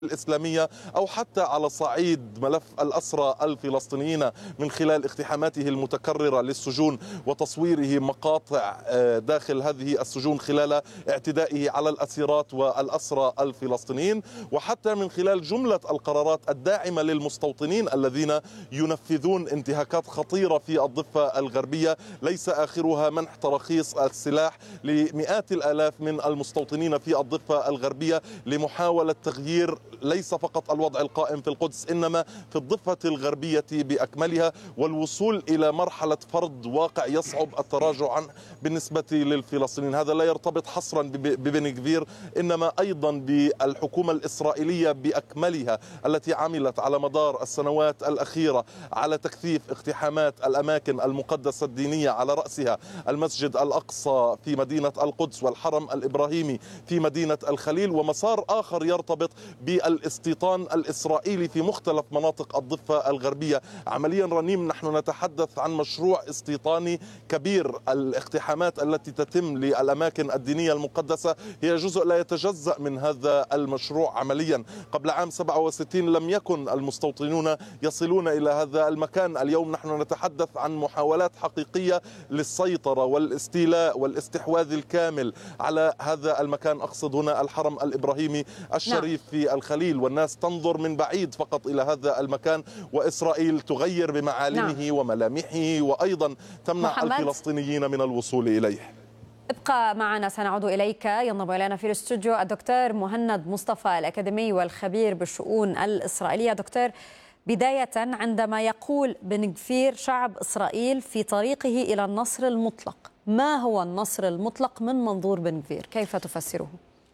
الإسلامية أو حتى على صعيد ملف الأسرى الفلسطينيين من خلال اقتحاماته المتكررة للسجون وتصويره مقاطع داخل هذه السجون خلال اعتدائه على الأسيرات والأسرى الفلسطينيين، وحتى من خلال جملة القرارات الداعمة للمستوطنين الذين ينفذون انتهاكات خطيرة في الضفة الغربية، ليس آخرها منح تراخيص السلاح لمئات الآلاف من المستوطنين في الضفة الغربية لمحاولة تغيير ليس فقط الوضع القائم في القدس إنما في الضفة الغربية بأكملها، والوصول إلى مرحلة فرض واقع يصعب التراجع عنه بالنسبة للفلسطينيين. هذا لا يرتبط حصرا ببن غفير إنما أيضا بالحكومة الإسرائيلية بأكملها التي عملت على مدار السنوات الأخيرة على تكثيف اقتحامات الأماكن المقدسة الدينية، على رأسها المسجد الأقصى في مدينة القدس والحرم الإبراهيمي في مدينة الخليل، ومسار آخر يرتبط بالاستيطان الإسرائيلي في مختلف مناطق الضفة الغربية. عمليا رنيم نحن نتحدث عن مشروع استيطاني كبير. الاقتحامات التي تتم للأماكن الدينية المقدسة هي جزء لا يتجزأ من هذا المشروع. عمليا قبل عام 67 لم يكن المستوطنون يصلون إلى هذا المكان. اليوم نحن نتحدث عن محاولات حقيقية للسيطرة والاستيلاء والاستحواذ الكامل على هذا المكان. أقصد هنا الحرم الإبراهيمي الشريف في الخليل، والناس تنظر من بعيد فقط إلى هذا المكان، وإسرائيل تغير بمعالمه وملامحه وأيضا تمنع الفلسطينيين من الوصول إليه. ابقى معنا، سنعود إليك. ينضم إلينا في الاستوديو الدكتور مهند مصطفى الأكاديمي والخبير بالشؤون الإسرائيلية. دكتور، بداية، عندما يقول بن غفير شعب إسرائيل في طريقه إلى النصر المطلق، ما هو النصر المطلق من منظور بن غفير؟ كيف تفسره؟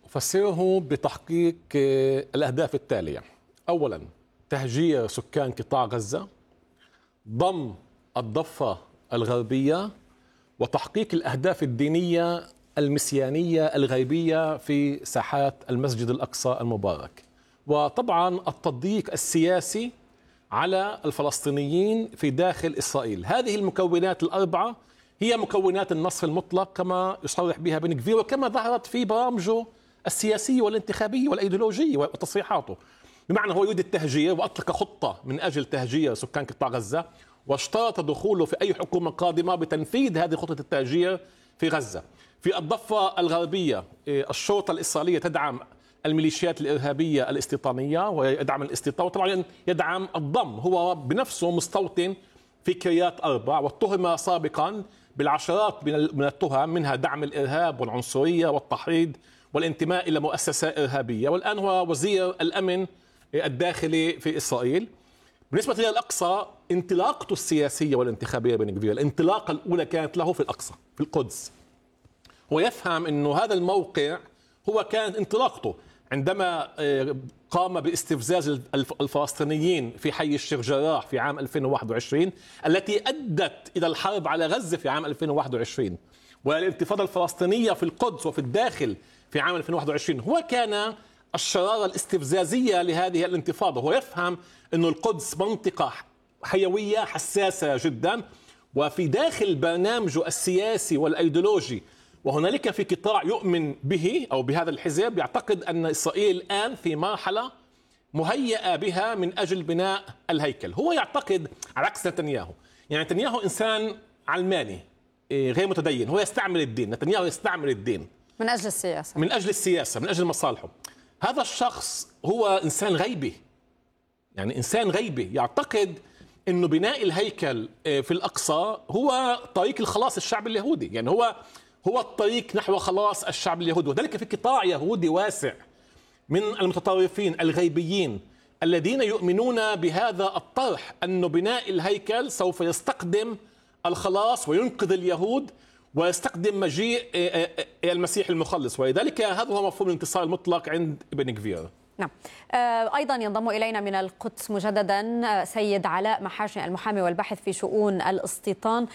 أفسره بتحقيق الأهداف التالية: أولا، تهجير سكان قطاع غزة، ضم الضفة الغربية، وتحقيق الأهداف الدينية المسيانية الغيبية في ساحات المسجد الأقصى المبارك، وطبعا التضييق السياسي على الفلسطينيين في داخل إسرائيل. هذه المكونات الأربعة هي مكونات النصر المطلق كما يصرح بها بن غفير، وكما ظهرت في برامجه السياسية والانتخابية والأيديولوجية وتصريحاته. بمعنى هو يريد التهجير وأطلق خطة من أجل تهجير سكان قطاع غزة، واشترط دخوله في أي حكومة قادمة بتنفيذ هذه خطة التهجير في غزة. في الضفة الغربية الشرطة الإسرائيلية تدعم الميليشيات الإرهابية الاستيطانية ويدعم الاستيطان، وطبعا يدعم الضم. هو بنفسه مستوطن في كريات أربع، واتهم سابقا بالعشرات من التهم، منها دعم الإرهاب والعنصرية والتحريض والانتماء إلى مؤسسة إرهابية، والآن هو وزير الأمن الداخلي في إسرائيل. بالنسبة إلى الأقصى، انطلاقته السياسية والانتخابية بن غفير، الانطلاقة الأولى كانت له في الأقصى في القدس. هو يفهم أنه هذا الموقع هو كانت انطلاقته عندما قام باستفزاز الفلسطينيين في حي الشيخ جراح في عام 2021 التي أدت إلى الحرب على غزة في عام 2021، والانتفاضة الفلسطينية في القدس وفي الداخل في عام 2021. هو كان الشرارة الاستفزازية لهذه الانتفاضة. هو يفهم أن القدس منطقة حيوية حساسة جدا، وفي داخل برنامجه السياسي والأيديولوجي، وهنالك في قطاع يؤمن به أو بهذا الحزب يعتقد أن إسرائيل الآن في مرحلة مهيئة بها من أجل بناء الهيكل. هو يعتقد على عكس نتنياهو، يعني نتنياهو إنسان علماني غير متدين، هو يستعمل الدين. نتنياهو يستعمل الدين من أجل السياسة، من أجل السياسة، من أجل مصالحه. هذا الشخص هو إنسان غيبي، يعني إنسان غيبي يعتقد أنه بناء الهيكل في الأقصى هو طريق الخلاص الشعب اليهودي، يعني هو الطريق نحو خلاص الشعب اليهودي. وذلك في قطاع يهودي واسع من المتطرفين الغيبيين الذين يؤمنون بهذا الطرح، أن بناء الهيكل سوف يستقدم الخلاص وينقذ اليهود ويستقدم مجيء المسيح المخلص، ولذلك هذا هو مفهوم الانتصار المطلق عند بن غفير. نعم. أيضا ينضم إلينا من القدس مجددا سيد علاء محاشي، المحامي والباحث في شؤون الاستيطان.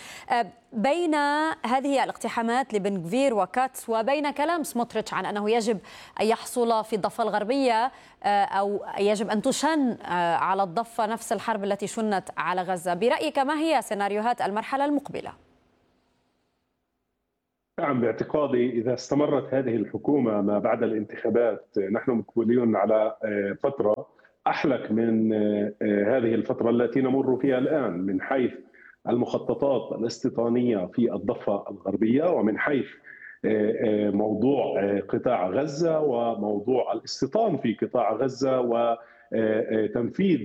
بين هذه الاقتحامات لبن غفير وكاتس وبين كلام سموتريتش عن أنه يجب أن يحصل في الضفة الغربية أو يجب أن تشن على الضفة نفس الحرب التي شنت على غزة، برأيك ما هي سيناريوهات المرحلة المقبلة؟ نعم، باعتقادي إذا استمرت هذه الحكومة ما بعد الانتخابات نحن مقبلون على فترة أحلك من هذه الفترة التي نمر فيها الآن، من حيث المخططات الاستيطانية في الضفة الغربية، ومن حيث موضوع قطاع غزة وموضوع الاستيطان في قطاع غزة وتنفيذ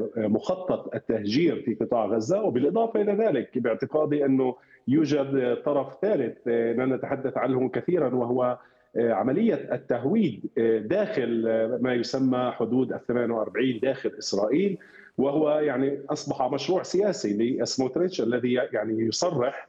مخطط التهجير في قطاع غزة. وبالإضافة إلى ذلك باعتقادي أنه يوجد طرف ثالث نتحدث عنه كثيرا، وهو عملية التهويد داخل ما يسمى حدود 48 داخل إسرائيل، وهو يعني أصبح مشروع سياسي لسموتريتش الذي يعني يصرح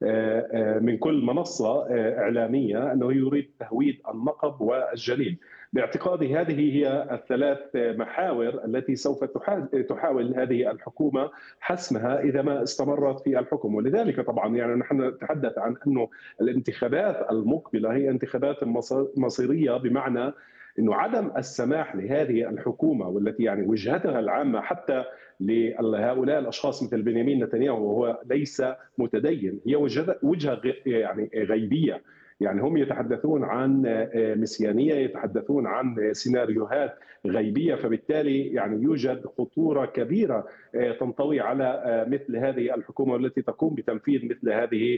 من كل منصة إعلامية أنه يريد تهويد النقب والجليل. باعتقادي هذه هي الثلاث محاور التي سوف تحاول هذه الحكومة حسمها إذا ما استمرت في الحكم. ولذلك طبعا يعني نحن نتحدث عن أنه الانتخابات المقبلة هي انتخابات مصيرية، بمعنى أنه عدم السماح لهذه الحكومة والتي يعني وجهتها العامة حتى لهؤلاء الأشخاص مثل بنيامين نتنياهو وهو ليس متدين، هي وجهة يعني غيبية. يعني هم يتحدثون عن مسيانية، يتحدثون عن سيناريوهات غيبية، فبالتالي يعني يوجد خطورة كبيرة تنطوي على مثل هذه الحكومة التي تقوم بتنفيذ مثل هذه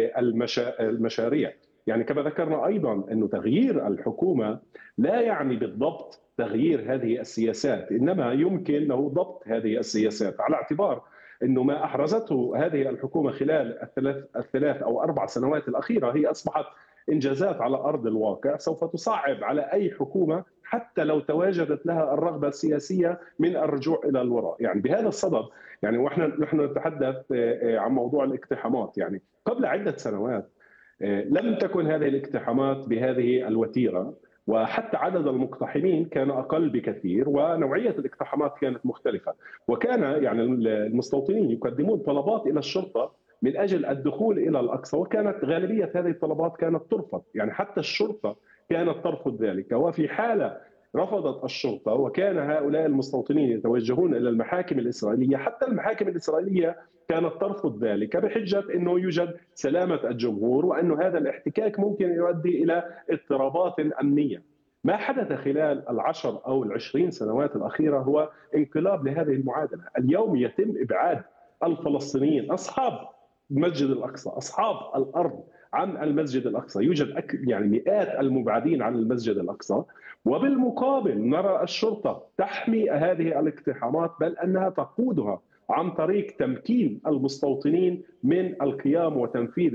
المشاريع. يعني كما ذكرنا أيضا أنه تغيير الحكومة لا يعني بالضبط تغيير هذه السياسات، إنما يمكن له ضبط هذه السياسات، على اعتبار أنه ما أحرزته هذه الحكومة خلال الثلاث أو 4 سنوات الأخيرة هي أصبحت إنجازات على أرض الواقع سوف تصعب على أي حكومة حتى لو تواجدت لها الرغبة السياسية من الرجوع إلى الوراء. يعني بهذا الصدد يعني نحن نتحدث عن موضوع الاقتحامات. يعني قبل عدة سنوات لم تكن هذه الاقتحامات بهذه الوتيرة، وحتى عدد المقتحمين كان أقل بكثير، ونوعية الاقتحامات كانت مختلفة، وكان يعني المستوطنين يقدمون طلبات إلى الشرطة من أجل الدخول إلى الأقصى، وكانت غالبية هذه الطلبات كانت ترفض، يعني حتى الشرطة كانت ترفض ذلك. وفي حالة رفضت الشرطة وكان هؤلاء المستوطنين يتوجهون إلى المحاكم الإسرائيلية، حتى المحاكم الإسرائيلية كانت ترفض ذلك بحجة أنه يوجد سلامة الجمهور وأنه هذا الاحتكاك ممكن يؤدي إلى اضطرابات أمنية. ما حدث خلال 10 أو 20 سنوات الأخيرة هو انقلاب لهذه المعادلة. اليوم يتم إبعاد الفلسطينيين أصحاب المسجد الأقصى، أصحاب الأرض، عن المسجد الأقصى. يوجد يعني مئات المبعدين عن المسجد الأقصى، وبالمقابل نرى الشرطة تحمي هذه الاقتحامات، بل أنها تقودها عن طريق تمكين المستوطنين من القيام وتنفيذ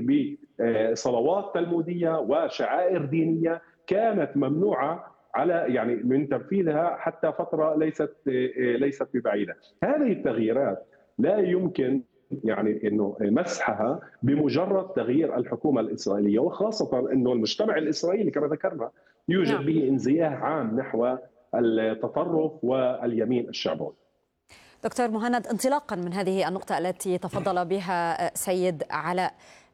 بصلوات تلمودية وشعائر دينية كانت ممنوعة على يعني من تنفيذها حتى فترة ليست ببعيدة. هذه التغييرات لا يمكن يعني انه مسحها بمجرد تغيير الحكومه الاسرائيليه، وخاصه انه المجتمع الاسرائيلي كما ذكرنا يوجد به انزياح عام نحو التطرف واليمين الشعبوي. دكتور مهند، انطلاقا من هذه النقطه التي تفضل بها سيد علاء،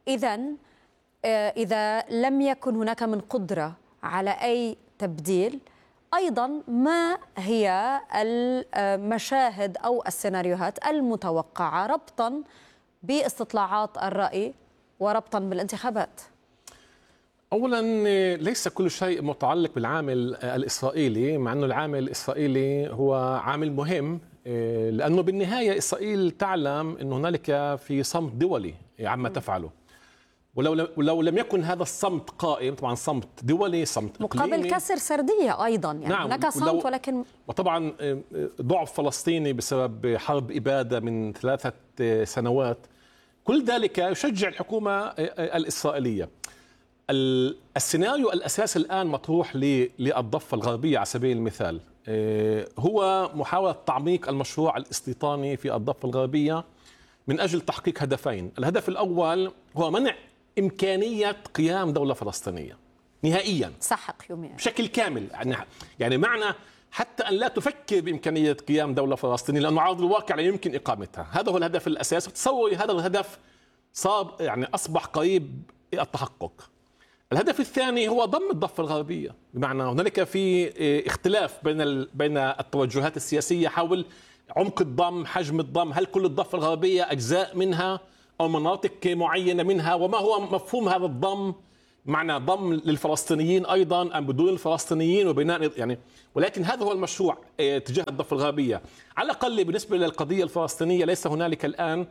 اذا لم يكن هناك من قدره على اي تبديل، أيضا ما هي المشاهد أو السيناريوهات المتوقعة ربطا باستطلاعات الرأي وربطا بالانتخابات؟ أولا ليس كل شيء متعلق بالعامل الإسرائيلي، مع أنه العامل الإسرائيلي هو عامل مهم، لأنه بالنهاية إسرائيل تعلم أن هنالك في صمت دولي عما تفعله، ولو لم يكن هذا الصمت قائم، طبعا صمت دولي، صمت مقابل كسر سردية أيضا، يعني نعم، هناك صمت ولكن وطبعا ضعف فلسطيني بسبب حرب إبادة من 3 سنوات، كل ذلك يشجع الحكومة الإسرائيلية. السيناريو الأساسي الآن مطروح للضفة الغربية على سبيل المثال هو محاولة تعميق المشروع الاستيطاني في الضفة الغربية من أجل تحقيق هدفين. الهدف الأول هو منع إمكانية قيام دولة فلسطينية نهائيا، سحق يوميا بشكل كامل، يعني معنى حتى أن لا تفكر بإمكانية قيام دولة فلسطينية، لأنه على أرض الواقع لا يمكن إقامتها. هذا هو الهدف الأساسي. تصوري هذا الهدف صار يعني أصبح قريب التحقق. الهدف الثاني هو ضم الضفة الغربية، بمعنى هنالك في اختلاف بين التوجهات السياسية حول عمق الضم، حجم الضم، هل كل الضفة الغربية أجزاء منها أو مناطق معينة منها، وما هو مفهوم هذا الضم معنى ضم للفلسطينيين أيضا أم بدون الفلسطينيين وبناء يعني، ولكن هذا هو المشروع تجاه الضفة الغربية. على الأقل بالنسبة للقضية الفلسطينية ليس هنالك الآن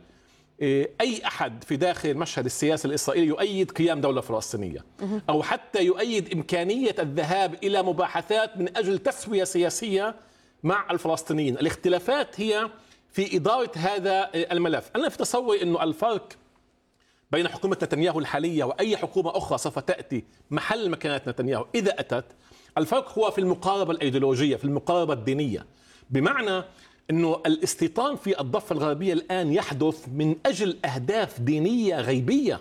أي أحد في داخل المشهد السياسي الإسرائيلي يؤيد قيام دولة فلسطينية أو حتى يؤيد إمكانية الذهاب إلى مباحثات من أجل تسوية سياسية مع الفلسطينيين. الاختلافات هي في إدارة هذا الملف. أنا في تصوري أنه الفرق بين حكومة نتنياهو الحالية وأي حكومة أخرى سوف تأتي محل مكانة نتنياهو إذا أتت، الفرق هو في المقاربة الأيديولوجية، في المقاربة الدينية، بمعنى أنه الاستيطان في الضفة الغربية الآن يحدث من أجل أهداف دينية غيبية.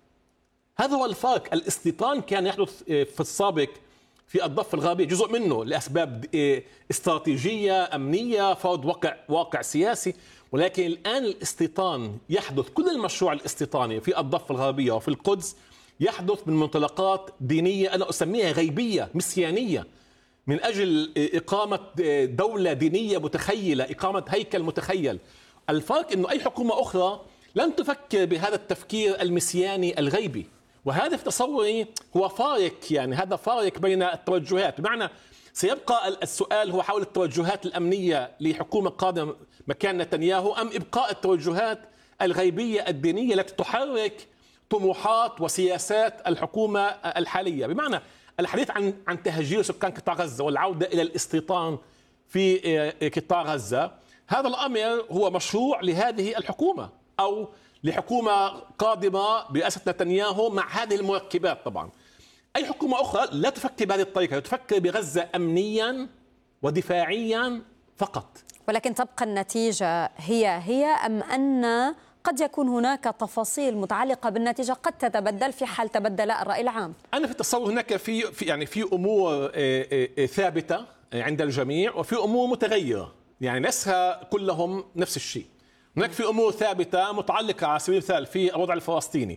هذا هو الفرق. الاستيطان كان يحدث في السابق في الضفة الغربية جزء منه لأسباب استراتيجية أمنية، فرض واقع سياسي، ولكن الآن الاستيطان يحدث، كل المشروع الاستيطاني في الضفة الغربية وفي القدس يحدث من منطلقات دينية أنا أسميها غيبية مسيانية، من أجل إقامة دولة دينية متخيلة، إقامة هيكل متخيل. الفرق أنه أي حكومة أخرى لن تفكر بهذا التفكير المسياني الغيبي، وهذا في تصوري هو فارق، يعني هذا فارق بين التوجهات. بمعنى سيبقى السؤال هو حول التوجهات الأمنية لحكومة قادمة مكان نتنياهو أم إبقاء التوجهات الغيبية الدينية التي تحرك طموحات وسياسات الحكومة الحالية. بمعنى الحديث عن تهجير سكان قطاع غزة والعودة إلى الاستيطان في قطاع غزة، هذا الأمر هو مشروع لهذه الحكومة أو لحكومة قادمة برئاسة نتنياهو مع هذه المركبات. طبعا أي حكومة أخرى لا تفكر بهذه الطريقة، تفكر بغزة أمنيا ودفاعيا فقط. ولكن تبقى النتيجة هي أم أن قد يكون هناك تفاصيل متعلقة بالنتيجة قد تتبدل في حال تبدل الرأي العام؟ أنا في التصور هناك في أمور ثابتة عند الجميع وفي أمور متغيرة، يعني ليس كلهم نفس الشيء. هناك في أمور ثابتة متعلقة على سبيل المثال في الوضع الفلسطيني،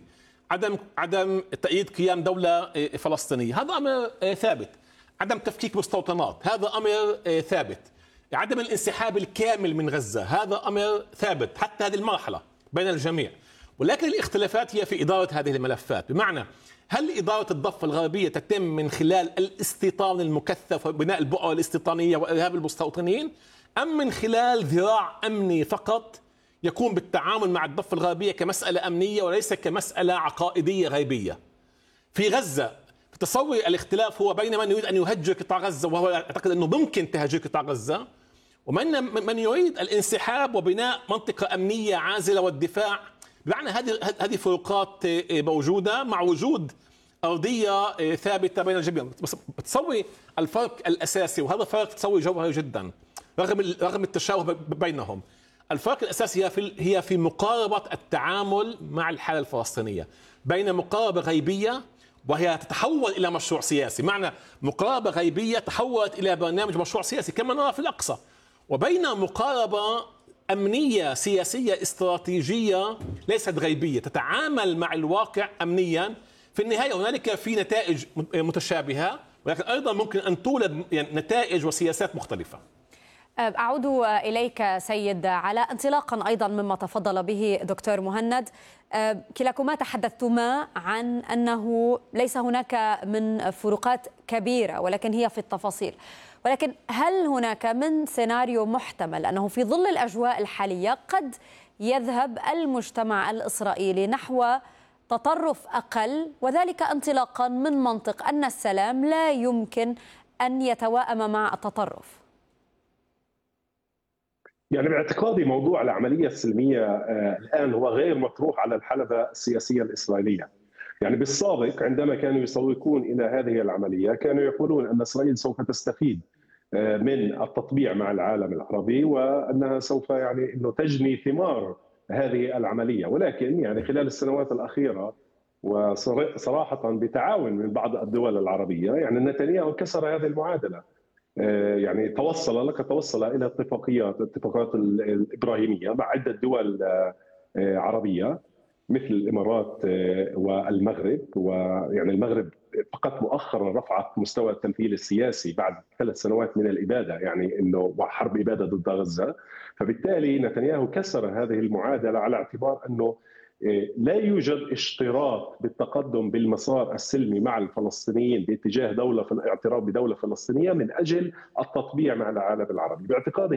عدم تأييد قيام دولة فلسطينية، هذا أمر ثابت. عدم تفكيك مستوطنات، هذا أمر ثابت. عدم الانسحاب الكامل من غزة، هذا أمر ثابت حتى هذه المرحلة بين الجميع. ولكن الاختلافات هي في إدارة هذه الملفات، بمعنى هل إدارة الضفة الغربية تتم من خلال الاستيطان المكثف وبناء البؤر الاستيطانية وإرهاب المستوطنين، أم من خلال ذراع أمني فقط يكون بالتعامل مع الضفة الغربية كمسألة أمنية وليس كمسألة عقائدية غيبية. في غزة تصور الاختلاف هو بين من يريد أن يهجر قطاع غزة، وهو يعتقد أنه ممكن تهجير قطاع غزة، ومن من يريد الانسحاب وبناء منطقة أمنية عازلة والدفاع. بمعنى هذه فروقات موجودة مع وجود أرضية ثابتة بين الجميع. بس تصور الفرق الأساسي، وهذا فرق تصور جوهري جدا رغم التشابه بينهم. الفرق الأساسي هي في مقاربة التعامل مع الحالة الفلسطينية، بين مقاربة غيبية وهي تتحول إلى مشروع سياسي، معنى مقاربة غيبية تحولت إلى برنامج مشروع سياسي كما نرى في الأقصى، وبين مقاربة أمنية سياسية استراتيجية ليست غيبية تتعامل مع الواقع أمنيا. في النهاية هنالك في نتائج متشابهة، ولكن أيضا ممكن أن تولد نتائج وسياسات مختلفة. أعود إليك سيد علاء انطلاقا أيضا مما تفضل به دكتور مهند. كلاكما تحدثتما عن أنه ليس هناك من فروقات كبيرة ولكن هي في التفاصيل، ولكن هل هناك من سيناريو محتمل أنه في ظل الأجواء الحالية قد يذهب المجتمع الإسرائيلي نحو تطرف أقل، وذلك انطلاقا من منطق أن السلام لا يمكن أن يتوائم مع التطرف؟ يعني باعتقادي موضوع العملية السلمية الآن هو غير مطروح على الحلبة السياسية الإسرائيلية. يعني بالسابق عندما كانوا يسوقون إلى هذه العملية كانوا يقولون أن إسرائيل سوف تستفيد من التطبيع مع العالم العربي، وأنها سوف يعني إنه تجني ثمار هذه العملية. ولكن يعني خلال السنوات الأخيرة وصراحة بتعاون من بعض الدول العربية، يعني نتنياهو كسر هذه المعادلة، يعني توصل إلى اتفاقات الإبراهيمية مع عدة دول عربية مثل الإمارات والمغرب. ويعني المغرب فقط مؤخرا رفعت مستوى التمثيل السياسي بعد 3 سنوات من الإبادة، يعني إنه حرب إبادة ضد غزة. فبالتالي نتنياهو كسر هذه المعادلة على اعتبار أنه لا يوجد اشتراط بالتقدم بالمسار السلمي مع الفلسطينيين باتجاه اعتراف بدولة فلسطينية من أجل التطبيع مع العالم العربي. باعتقادي